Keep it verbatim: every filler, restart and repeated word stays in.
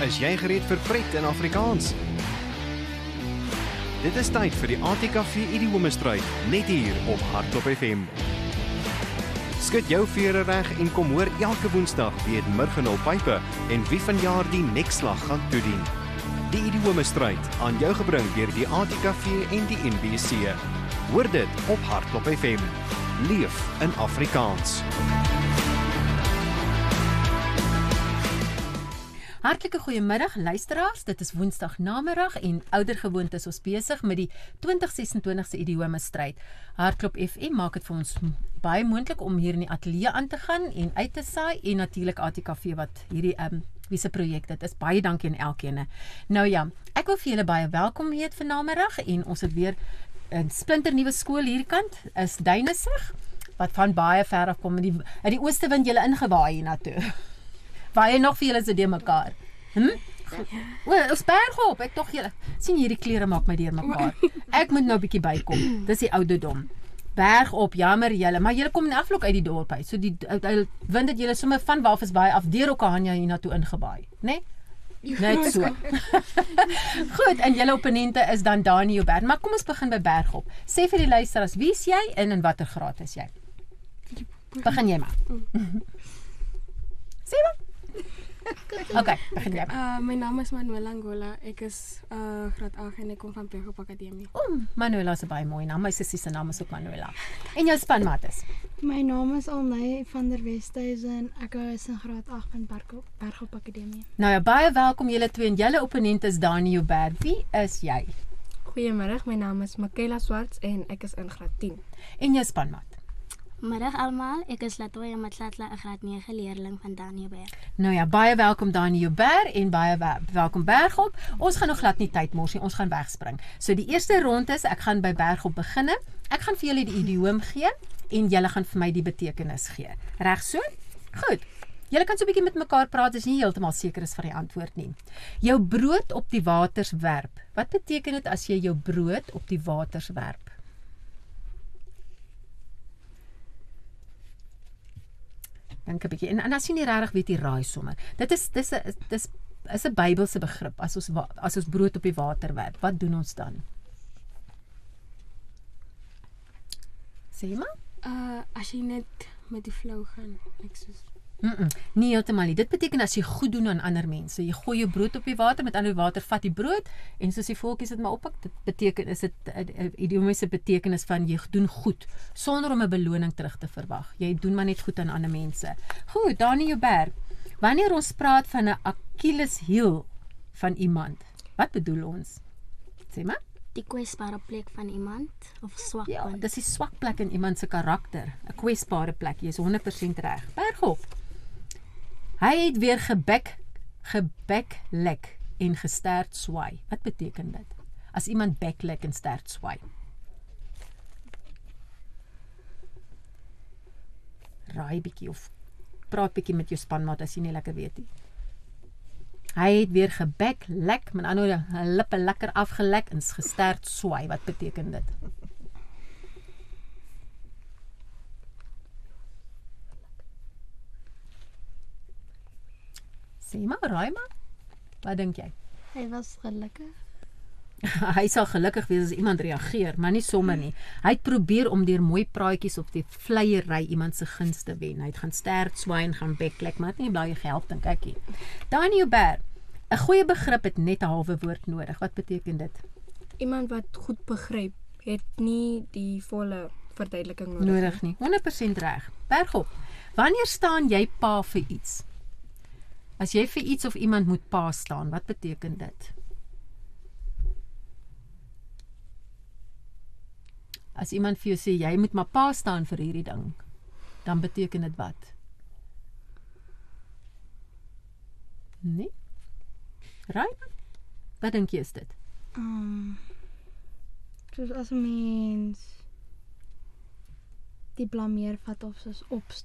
is jy gereed vir pret in Afrikaans? Dit is tyd vir die A T K V Idiomestryd, net hier op Hardklop F M. Skud jou vere reg en kom hoor elke woensdag wie het Murgenol Pype en wie vanjaar die nekslag gaan toedien. Die Idiomestryd, aan jou gebring deur die A T K V en die N B C. Hoor dit op Hardklop F M. Leef in Afrikaans. Hartlike goeiemiddag luisteraars, dit is woensdag namiddag en oudergewoonte is ons besig met die twintig ses-en-twintigste Idiomestryd. Hardklop F M maak dit vir ons baie moontlik om hier in die ateljee aan te gaan en uit te saai en natuurlik A T K V wat hierdie um, wie se projek dit is. Baie dankie aan elkeen. Nou ja, ek wil vir julle baie welkom heet vir namiddag en ons het weer 'n splinternuwe skool hierkant is Duinesig wat van baie ver af kom in die in die ooste wind julle ingewaai hiernatoe. Waai nog vir julle se de mekaar. Hm? O, ons Bergop, ek tog julle sien hierdie klere maak my deur mekaar. Ek moet nou 'n bietjie bykom. Dis die ouderdom. Bergop, jammer julle, maar julle kom in aflok uit die dorp uit. So die uh, wind het julle sommer van Walvisbaai af deur Okahanja hiernatoe ingebaai, né? Nee? Net so. Goed, en julle opponente is dan Dani Joubert. Maar kom ons begin by Bergop. Sê vir die luisteraars, wie is jy en in watter graad is jy? Begin jy maar. Sê maar. Okay, begin jy. Uh, my naam is Manuela Angola. Ek is uh, graad agt en ek kom van Bergop Akademie. O, oh, Manuela is 'n baie mooi naam. My sussie se naam is ook Manuela. En jou spanmaat is? My naam is Alnay van der Westhuizen. Ek is in graad agt van Bergop, Bergop Akademie. Nou ja, baie welkom julle twee en julle opponent is Dani Joubert. Wie is jy? Goeiemiddag, my naam is Michaela Swarts en ek is in graad tien. En jou spanmaat? Middag almal, ek is Latoya Matlatla, 'n graad nege leerling van Dani Joubert. Nou ja, baie welkom Dani Joubert en baie welkom Bergop. Ons gaan nog glad nie tyd mors nie, ons gaan wegspring. So die eerste ronde is, ek gaan by Bergop beginne. Ek gaan vir julle die idioom gee en julle gaan vir my die betekenis gee. Reg so? Goed. Julle kan so 'n bietjie met mekaar praat as jy nie heeltemal seker is van die antwoord nie. Jou brood op die waters werp. Wat beteken dit as jy jou brood op die waters werp? Dink 'n bietjie. En, en as jy nie regtig weet jy raai sommer. Dit is dis 'n dis is 'n Bybelse begrip as ons as ons brood op die water werp. Wat doen ons dan? Sê maar. Uh, as jy net met die flow gaan, ek soos Mm -mm, nie heeltemal nie. Dit beteken as jy goed doen aan ander mense. Jy gooi jou brood op die water, met ander water vat die brood en soos die voeltjies dit maar oppak, dit beteken is dit 'n idiomiese betekenis van jy doen goed sonder om 'n beloning terug te verwag. Jy doen maar net goed aan ander mense. Goed, Dani Joubert. Wanneer ons praat van 'n Achilleshiel van iemand, wat bedoel ons? Sê maar. Die kwesbare plek van iemand of swak Ja, punt. dis die swak plek in iemand se karakter, 'n kwesbare plek. Jy is honderd persent reg. Bergop. Hy het weer gebek, gebek lek en gesterd swaai. Wat beteken dit? As iemand beklek en sterd swaai. Raai bietjie of praat bietjie met jou spanmaat as jy nie lekker weet nie. Hy het weer gebek lek, met ander woorde, sy lippe lekker afgelek en gesterd swaai. Wat beteken dit? Sê maar, raai maar. Wat dink jy? Hy was gelukkig. Hy sal gelukkig wees as iemand reageer, maar nie sommer nie. Hy het probeer om deur mooi praatjies of die vleiery iemand se guns te wen. Hy het gaan sterd swaai en gaan beklek, maar het nie baie gehelp dink ek nie. Dani Joubert, 'n goeie begrip het net 'n halwe woord nodig. Wat beteken dit? iemand wat goed begryp, het nie die volle verduideliking nodig. Nodig nie. honderd persent reg. Bergop. Wanneer staan jy pa vir iets? As jy vir iets of iemand moet pa staan, wat beteken dit? As iemand vir jou sê, jy moet maar pa staan vir hierdie ding, dan beteken dit wat? Nee? Right? Wat dink jy is dit? Um, soos as 'n mens die blameer vat of soos opstaan.